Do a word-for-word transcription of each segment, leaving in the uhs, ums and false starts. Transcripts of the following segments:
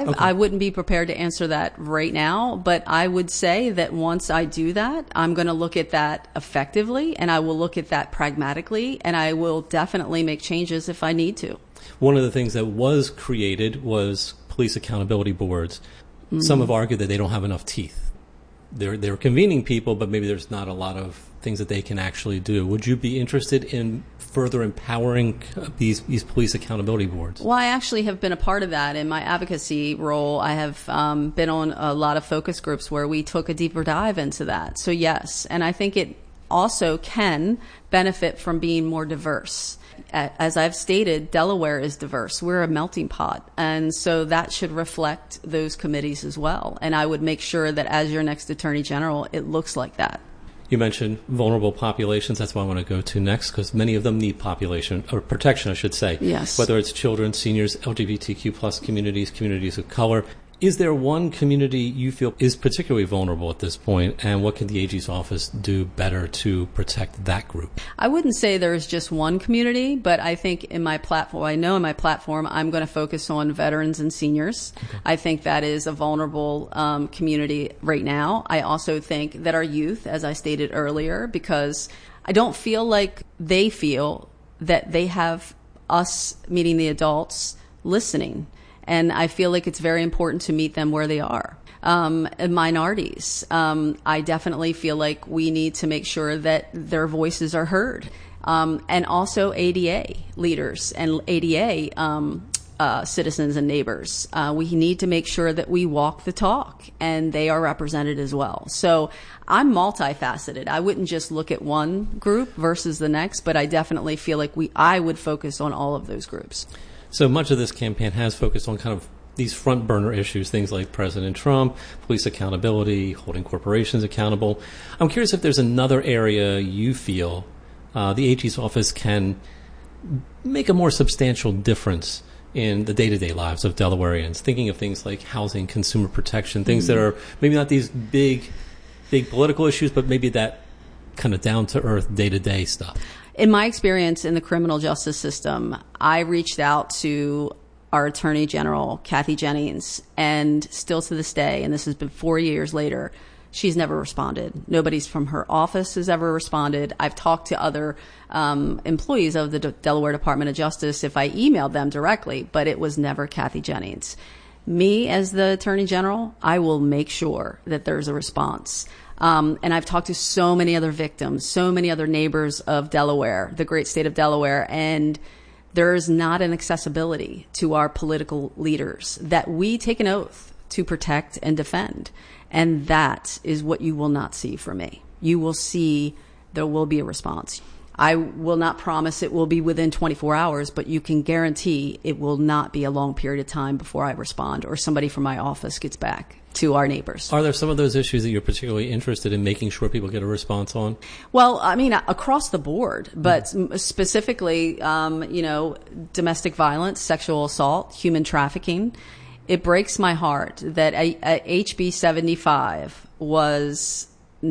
Okay. I wouldn't be prepared to answer that right now, but I would say that once I do that, I'm going to look at that effectively, and I will look at that pragmatically, and I will definitely make changes if I need to. One of the things that was created was police accountability boards. Mm-hmm. Some have argued that they don't have enough teeth. They're, they're convening people, but maybe there's not a lot of things that they can actually do. Would you be interested in further empowering these these police accountability boards? Well, I actually have been a part of that in my advocacy role. I have um, been on a lot of focus groups where we took a deeper dive into that. So yes, and I think it also can benefit from being more diverse. As I've stated, Delaware is diverse. We're a melting pot. And so that should reflect those committees as well. And I would make sure that as your next Attorney General, it looks like that. You mentioned vulnerable populations. That's what I want to go to next, because many of them need population or protection, I should say. Yes. Whether it's children, seniors, L G B T Q plus communities, communities of color. Is there one community you feel is particularly vulnerable at this point, and what can the A G's office do better to protect that group? I wouldn't say there's just one community, but I think in my platform, I know in my platform, I'm going to focus on veterans and seniors. Okay. I think that is a vulnerable um, community right now. I also think that our youth, as I stated earlier, because I don't feel like they feel that they have us, meeting the adults, listening. And I feel like it's very important to meet them where they are. Um, and minorities, um, I definitely feel like we need to make sure that their voices are heard. Um, and also A D A leaders and A D A um, uh, citizens and neighbors. Uh, we need to make sure that we walk the talk and they are represented as well. So I'm multifaceted. I wouldn't just look at one group versus the next, but I definitely feel like we I would focus on all of those groups. So much of this campaign has focused on kind of these front burner issues, things like President Trump, police accountability, holding corporations accountable. I'm curious if there's another area you feel uh, the A G's office can make a more substantial difference in the day-to-day lives of Delawareans, thinking of things like housing, consumer protection, things mm-hmm. that are maybe not these big, big political issues, but maybe that kind of down-to-earth, day-to-day stuff. In my experience in the criminal justice system, I reached out to our Attorney General, Kathy Jennings, and still to this day, and this has been four years later, she's never responded. Nobody's from her office has ever responded. I've talked to other um, employees of the De- Delaware Department of Justice if I emailed them directly, but it was never Kathy Jennings. Me, as the Attorney General, I will make sure that there's a response. Um, and I've talked to so many other victims, so many other neighbors of Delaware, the great state of Delaware, and there is not an accessibility to our political leaders that we take an oath to protect and defend. And that is what you will not see from me. You will see there will be a response. I will not promise it will be within twenty-four hours, but you can guarantee it will not be a long period of time before I respond or somebody from my office gets back to our neighbors. Are there some of those issues that you're particularly interested in making sure people get a response on? Well, I mean, across the board, but mm-hmm. specifically, um, you know, domestic violence, sexual assault, human trafficking. It breaks my heart that a, a H B seventy-five was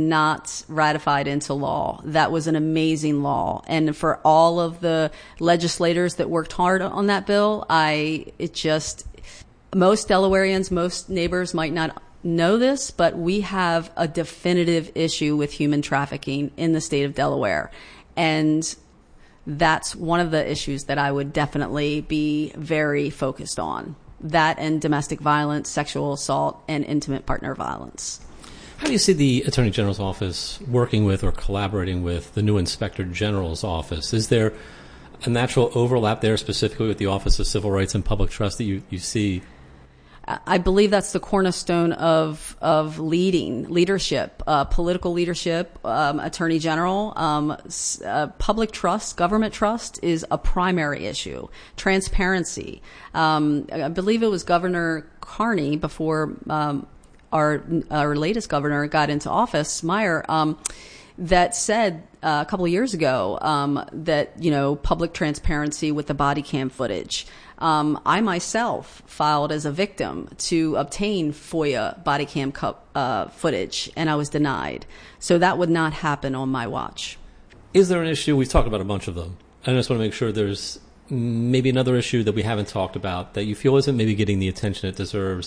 not ratified into law. That was an amazing law. And for all of the legislators that worked hard on that bill, I, it just, most Delawareans, most neighbors might not know this, but we have a definitive issue with human trafficking in the state of Delaware. And that's one of the issues that I would definitely be very focused on. That and domestic violence, sexual assault, and intimate partner violence. How do you see the Attorney General's office working with or collaborating with the new Inspector General's office? Is there a natural overlap there specifically with the Office of Civil Rights and Public Trust that you, you see? I believe that's the cornerstone of of leading leadership, uh, political leadership, um, Attorney General. Um, uh, public trust, government trust is a primary issue. Transparency. Um, I believe it was Governor Carney before um, our our latest governor got into office, Meyer, um, that said uh, a couple of years ago um, that, you know, public transparency with the body cam footage. Um, I myself filed as a victim to obtain FOIA body cam cup, uh, footage, and I was denied. So that would not happen on my watch. Is there an issue? We've talked about a bunch of them. I just want to make sure there's maybe another issue that we haven't talked about that you feel isn't maybe getting the attention it deserves